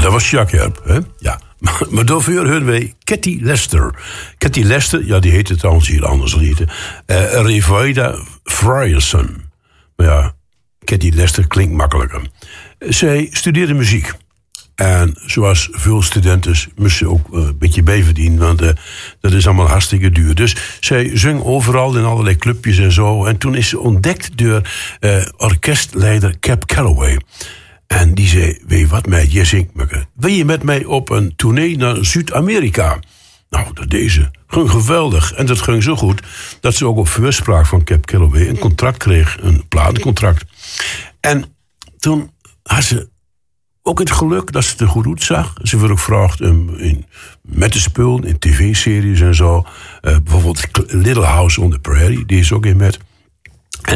Dat was Jacques Herp, hè? Ja. Maar daarvoor horen wij Cathy Lester. Cathy Lester, ja, die heette trouwens hier anders. Die heette Revaida Frierson. Maar ja, Cathy Lester klinkt makkelijker. Zij studeerde muziek. En zoals veel studenten moest ze ook een beetje bijverdienen. Want dat is allemaal hartstikke duur. Dus zij zong overal in allerlei clubjes en zo. En toen is ze ontdekt door orkestleider Cab Calloway. En die zei, weet je wat, meid, je zingt me. Wil je met mij op een tournee naar Zuid-Amerika? Nou, dat deed ze. Ging geweldig. En dat ging zo goed dat ze ook op voorspraak van Cab Calloway een contract kreeg. Een platencontract. En toen had ze ook het geluk dat ze het er goed uitzag. Ze werd ook gevraagd met te spelen in tv-series en zo. Bijvoorbeeld Little House on the Prairie, die is ook in met. En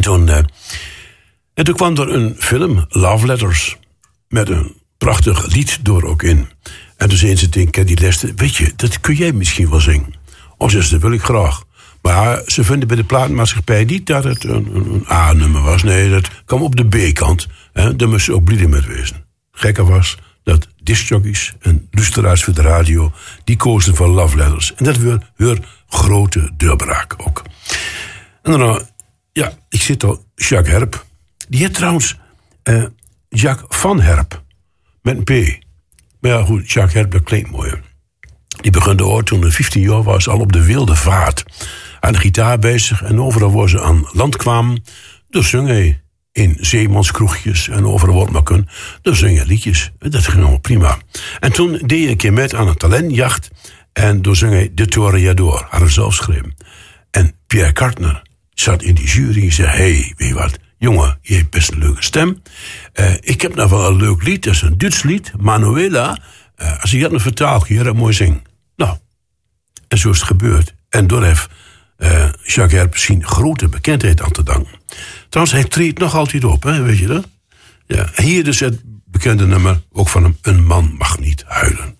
toen kwam er een film, Love Letters, met een prachtig lied door ook in. En toen zei ze tegen Cathy Lester, weet je, dat kun jij misschien wel zingen. Of ze, dat wil ik graag. Maar ze vinden bij de platenmaatschappij niet dat het een A-nummer was. Nee, dat kwam op de B-kant. Daar moest ze ook blij met wezen. Gekker was dat discjockeys en luisteraars voor de radio, die kozen voor Love Letters. En dat werd hun grote deurbraak ook. En daarna, ja, ik zit al, Jacques Herp. Die heeft trouwens Jacques van Herp. Met een P. Maar ja, goed, Jacques Herp, dat klinkt mooi. Die begon ooit toen hij 15 jaar was al op de wilde vaart. Aan de gitaar bezig. En overal waar ze aan land kwamen, dan zong hij in zeemanskroegjes en overal wat maar kon. Dan zong hij liedjes. Dat ging allemaal prima. En toen deed hij een keer met aan een talentjacht. En toen zong hij De Toreador, had hij zelf geschreven. En Pierre Kartner zat in die jury en zei, hey, weet je wat, jongen, je hebt best een leuke stem. Ik heb nog wel een leuk lied, dat is een Duits lied, Manuela. Als ik dat nog vertaal, kun je dat mooi zingen. Nou, en zo is het gebeurd. En door heeft Jacques Herp zijn grote bekendheid aan te danken. Trouwens, hij treedt nog altijd op, hè, weet je dat? Ja, hier dus het bekende nummer, ook van hem, Een man mag niet huilen.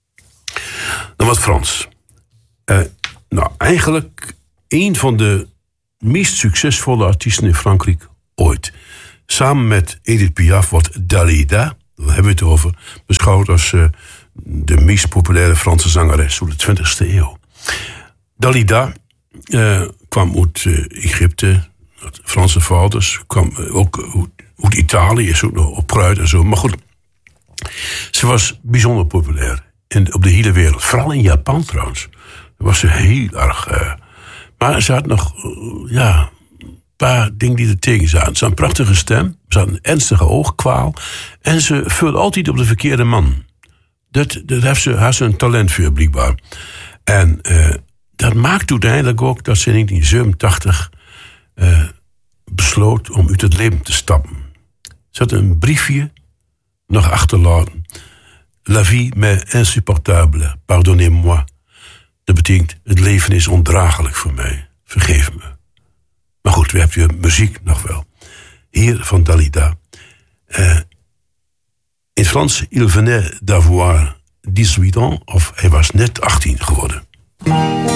Dan wat Frans. Nou, eigenlijk een van de meest succesvolle artiesten in Frankrijk ooit. Samen met Edith Piaf wordt Dalida, daar hebben we het over, beschouwd als de meest populaire Franse zangeres uit de 20e eeuw. Dalida kwam uit Egypte, uit Franse vaders, kwam ook uit Italië, is ook nog opgeruid en zo. Maar goed, ze was bijzonder populair op de hele wereld. Vooral in Japan trouwens. Was ze heel erg. Maar ze had nog een paar dingen die er tegen zaten. Ze had een prachtige stem, ze had een ernstige oogkwaal. En ze vulde altijd op de verkeerde man. Dat had ze een talent voor, blijkbaar. En dat maakt uiteindelijk ook dat ze in 1987 besloot om uit het leven te stappen. Ze had een briefje nog achterlaten. La vie m'est insupportable, pardonnez-moi. Dat betekent, het leven is ondraaglijk voor mij. Vergeef me. Maar goed, we hebben je muziek nog wel. Hier van Dalida. In Frans, il venait d'avoir 18 ans, of hij was net 18 geworden.